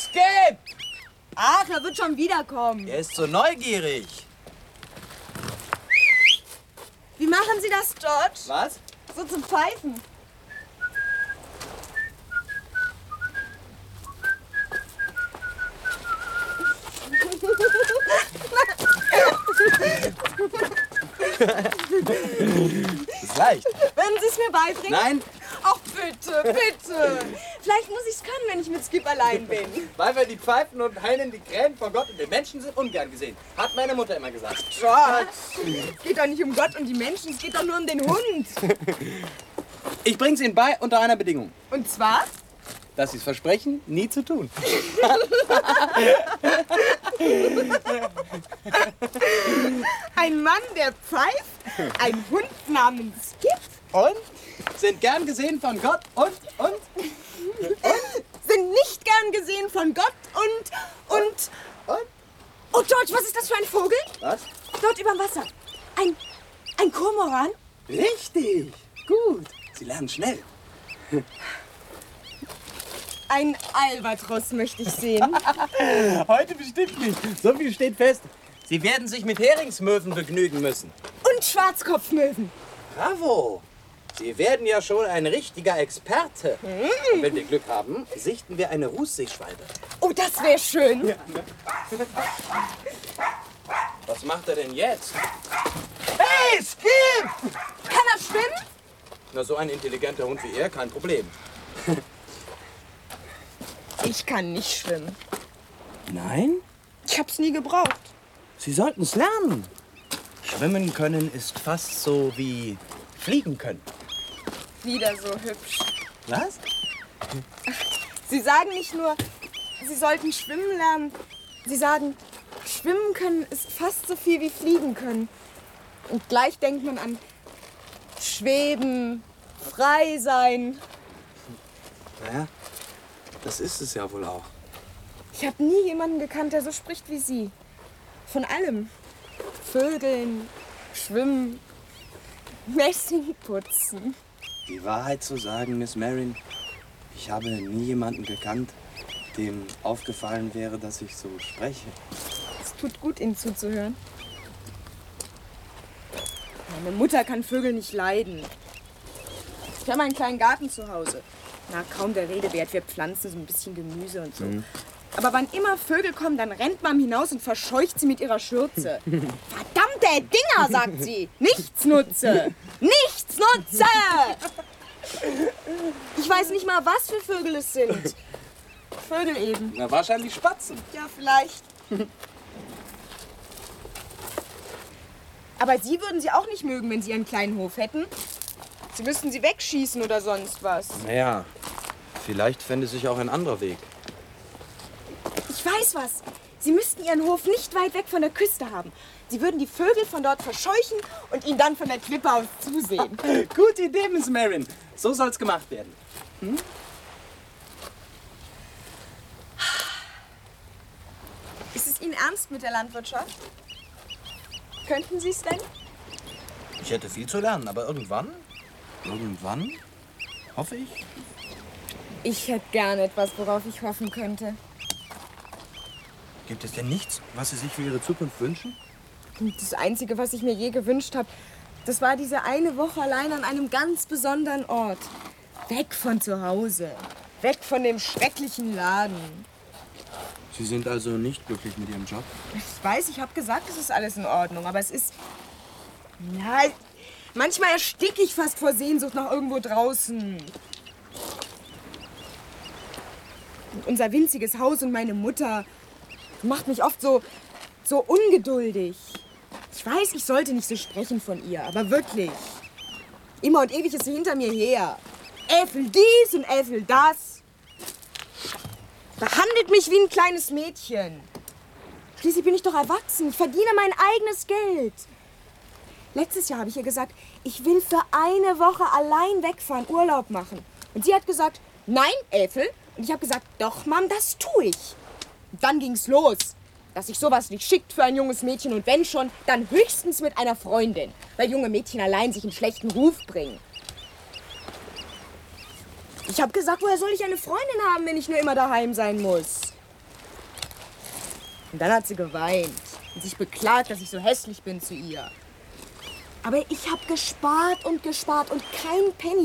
Skip! Ach, er wird schon wiederkommen. Er ist so neugierig. Wie machen Sie das, George? Was? So zum Pfeifen. Das ist leicht. Werden Sie es mir beibringen? Nein, Ach, bitte, bitte. Vielleicht muss ich es können, wenn ich mit Skip allein bin. weil wir die Pfeifen und Heinen, die Krähen von Gott und den Menschen sind ungern gesehen. Hat meine Mutter immer gesagt. George, es geht doch nicht um Gott und die Menschen, es geht doch nur um den Hund. Ich bring's Ihnen bei unter einer Bedingung. Und zwar? Dass Sie es versprechen, nie zu tun. Ein Mann, der pfeift, ein Hund namens Skip. Und? Sind gern gesehen von Gott und? Sind nicht gern gesehen von Gott und... Oh, George, was ist das für ein Vogel? Was? Dort überm Wasser. Ein Kormoran? Richtig. Gut. Sie lernen schnell. Ein Albatros möchte ich sehen. Heute bestimmt nicht. So viel steht fest. Sie werden sich mit Heringsmöwen begnügen müssen. Und Schwarzkopfmöwen. Bravo. Sie werden ja schon ein richtiger Experte. Und wenn wir Glück haben, sichten wir eine Rußseeschwalbe. Oh, das wäre schön. Ja, ne? Was macht er denn jetzt? Hey, Skip! Kann er schwimmen? Na, so ein intelligenter Hund wie er, kein Problem. Ich kann nicht schwimmen. Nein? Ich hab's nie gebraucht. Sie sollten es lernen. Schwimmen können ist fast so wie fliegen können. Wieder so hübsch. Was? Sie sagen nicht nur, Sie sollten schwimmen lernen. Sie sagen, schwimmen können ist fast so viel wie fliegen können. Und gleich denkt man an schweben, frei sein. Naja, das ist es ja wohl auch. Ich habe nie jemanden gekannt, der so spricht wie Sie. Von allem. Vögeln, schwimmen, Messing putzen. Die Wahrheit zu sagen, Miss Marin, ich habe nie jemanden gekannt, dem aufgefallen wäre, dass ich so spreche. Es tut gut, Ihnen zuzuhören. Meine Mutter kann Vögel nicht leiden. Ich habe einen kleinen Garten zu Hause. Na, kaum der Rede wert. Wir pflanzen so ein bisschen Gemüse und so. Aber wann immer Vögel kommen, dann rennt Mom hinaus und verscheucht sie mit ihrer Schürze. Verdammte Dinger, sagt sie. Nichtsnutze. Nichtsnutze! Ich weiß nicht mal, was für Vögel es sind. Vögel eben. Na, wahrscheinlich Spatzen. Ja, vielleicht. Aber Sie würden sie auch nicht mögen, wenn Sie einen kleinen Hof hätten. Sie müssten sie wegschießen oder sonst was. Naja, vielleicht fände sich auch ein anderer Weg. Ich weiß was. Sie müssten Ihren Hof nicht weit weg von der Küste haben. Sie würden die Vögel von dort verscheuchen und ihnen dann von der Klippe aus zusehen. Gute Idee, Miss Marin. So soll's gemacht werden. Ist es Ihnen ernst mit der Landwirtschaft? Könnten Sie es denn? Ich hätte viel zu lernen, aber irgendwann, hoffe ich. Ich hätte gerne etwas, worauf ich hoffen könnte. Gibt es denn nichts, was Sie sich für Ihre Zukunft wünschen? Das Einzige, was ich mir je gewünscht habe, das war diese eine Woche allein an einem ganz besonderen Ort. Weg von zu Hause. Weg von dem schrecklichen Laden. Sie sind also nicht glücklich mit Ihrem Job? Ich weiß, ich habe gesagt, es ist alles in Ordnung, aber es ist... Ja, manchmal ersticke ich fast vor Sehnsucht nach irgendwo draußen. Und unser winziges Haus und meine Mutter macht mich oft so ungeduldig. Ich weiß, ich sollte nicht so sprechen von ihr, aber wirklich. Immer und ewig ist sie hinter mir her. Äffel dies und Äffel das. Behandelt mich wie ein kleines Mädchen. Schließlich bin ich doch erwachsen. Ich verdiene mein eigenes Geld. Letztes Jahr habe ich ihr gesagt, ich will für eine Woche allein wegfahren, Urlaub machen. Und sie hat gesagt, nein, Äffel. Und ich habe gesagt, doch, Mom, das tue ich. Und dann ging's los, dass sich sowas nicht schickt für ein junges Mädchen. Und wenn schon, dann höchstens mit einer Freundin. Weil junge Mädchen allein sich einen schlechten Ruf bringen. Ich habe gesagt, woher soll ich eine Freundin haben, wenn ich nur immer daheim sein muss? Und dann hat sie geweint und sich beklagt, dass ich so hässlich bin zu ihr. Aber ich habe gespart und kein Penny